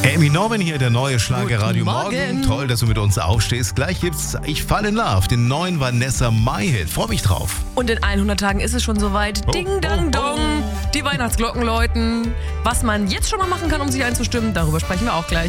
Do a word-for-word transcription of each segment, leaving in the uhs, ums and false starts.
Amy Norman hier, der neue Schlagerradio Morgen. Morgen. Toll, dass du mit uns aufstehst. Gleich gibt's Ich Fall in Love, den neuen Vanessa Mai-Hit. Freu mich drauf. Und in hundert Tagen ist es schon soweit. Oh, Ding, dang, oh, dong. Die Weihnachtsglocken läuten. Was man jetzt schon mal machen kann, um sich einzustimmen, darüber sprechen wir auch gleich.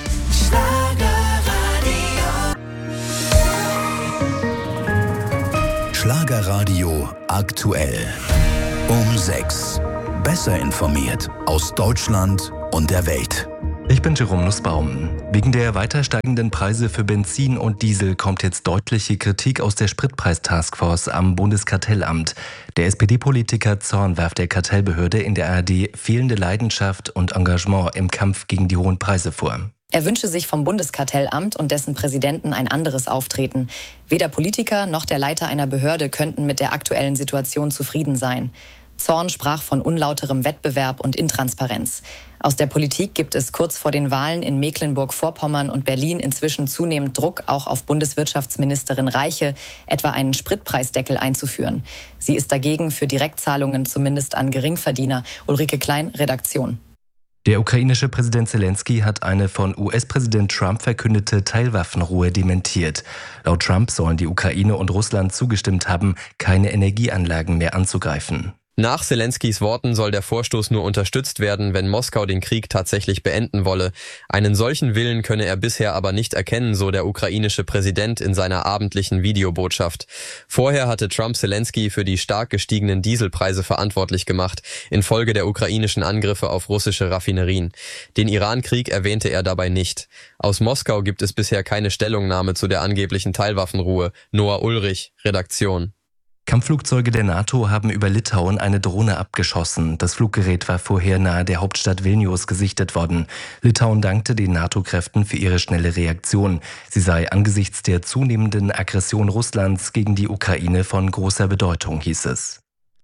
Schlagerradio aktuell. Um sechs. Besser informiert aus Deutschland und der Welt. Ich bin Jerome Nussbaum. Wegen der weiter steigenden Preise für Benzin und Diesel kommt jetzt deutliche Kritik aus der Spritpreis-Taskforce am Bundeskartellamt. Der S P D-Politiker Zorn warf der Kartellbehörde in der A R D fehlende Leidenschaft und Engagement im Kampf gegen die hohen Preise vor. Er wünsche sich vom Bundeskartellamt und dessen Präsidenten ein anderes Auftreten. Weder Politiker noch der Leiter einer Behörde könnten mit der aktuellen Situation zufrieden sein. Zorn sprach von unlauterem Wettbewerb und Intransparenz. Aus der Politik gibt es kurz vor den Wahlen in Mecklenburg-Vorpommern und Berlin inzwischen zunehmend Druck, auch auf Bundeswirtschaftsministerin Reiche, etwa einen Spritpreisdeckel einzuführen. Sie ist dagegen für Direktzahlungen zumindest an Geringverdiener. Ulrike Klein, Redaktion. Der ukrainische Präsident Zelensky hat eine von U S-Präsident Trump verkündete Teilwaffenruhe dementiert. Laut Trump sollen die Ukraine und Russland zugestimmt haben, keine Energieanlagen mehr anzugreifen. Nach Zelenskys Worten soll der Vorstoß nur unterstützt werden, wenn Moskau den Krieg tatsächlich beenden wolle. Einen solchen Willen könne er bisher aber nicht erkennen, so der ukrainische Präsident in seiner abendlichen Videobotschaft. Vorher hatte Trump Zelensky für die stark gestiegenen Dieselpreise verantwortlich gemacht, infolge der ukrainischen Angriffe auf russische Raffinerien. Den Iran-Krieg erwähnte er dabei nicht. Aus Moskau gibt es bisher keine Stellungnahme zu der angeblichen Teilwaffenruhe. Noah Ulrich, Redaktion. Kampfflugzeuge der NATO haben über Litauen eine Drohne abgeschossen. Das Fluggerät war vorher nahe der Hauptstadt Vilnius gesichtet worden. Litauen dankte den NATO-Kräften für ihre schnelle Reaktion. Sie sei angesichts der zunehmenden Aggression Russlands gegen die Ukraine von großer Bedeutung, hieß es.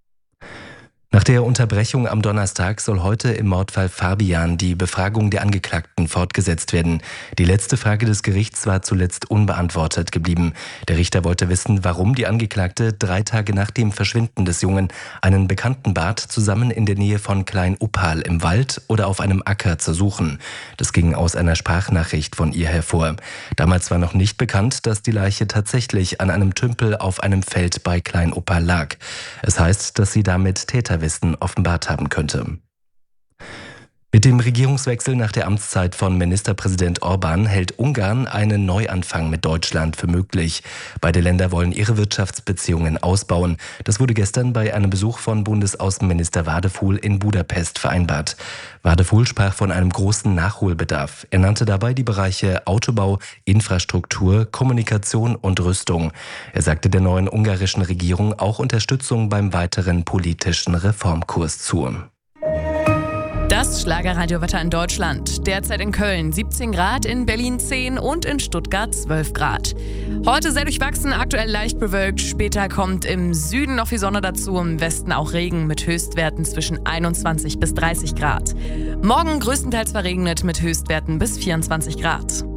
Nach der Unterbrechung am Donnerstag soll heute im Mordfall Fabian die Befragung der Angeklagten fortgesetzt werden. Die letzte Frage des Gerichts war zuletzt unbeantwortet geblieben. Der Richter wollte wissen, warum die Angeklagte drei Tage nach dem Verschwinden des Jungen einen Bekannten bat, zusammen in der Nähe von Klein-Uppal im Wald oder auf einem Acker zu suchen. Das ging aus einer Sprachnachricht von ihr hervor. Damals war noch nicht bekannt, dass die Leiche tatsächlich an einem Tümpel auf einem Feld bei Klein-Uppal lag. Es heißt, dass sie damit Täter Wissen offenbart haben könnte. Mit dem Regierungswechsel nach der Amtszeit von Ministerpräsident Orban hält Ungarn einen Neuanfang mit Deutschland für möglich. Beide Länder wollen ihre Wirtschaftsbeziehungen ausbauen. Das wurde gestern bei einem Besuch von Bundesaußenminister Wadefuhl in Budapest vereinbart. Wadefuhl sprach von einem großen Nachholbedarf. Er nannte dabei die Bereiche Autobau, Infrastruktur, Kommunikation und Rüstung. Er sagte der neuen ungarischen Regierung auch Unterstützung beim weiteren politischen Reformkurs zu. Das Schlagerradiowetter in Deutschland. Derzeit in Köln siebzehn Grad, in Berlin zehn und in Stuttgart zwölf Grad. Heute sehr durchwachsen, aktuell leicht bewölkt. Später kommt im Süden noch viel Sonne dazu, im Westen auch Regen mit Höchstwerten zwischen einundzwanzig bis dreißig Grad. Morgen größtenteils verregnet mit Höchstwerten bis vierundzwanzig Grad.